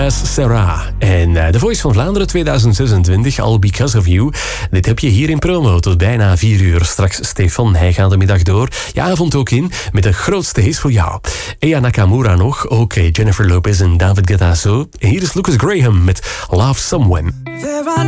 Lucas Serra. En The Voice van Vlaanderen 2026, All Because of You. Dit heb je hier in promo tot bijna 4 uur. Straks Stefan, hij gaat de middag door. Je avond ook in met de grootste hits voor jou. Ea Nakamura nog, ook Jennifer Lopez en David Guetta zo. Hier is Lucas Graham met Love Someone.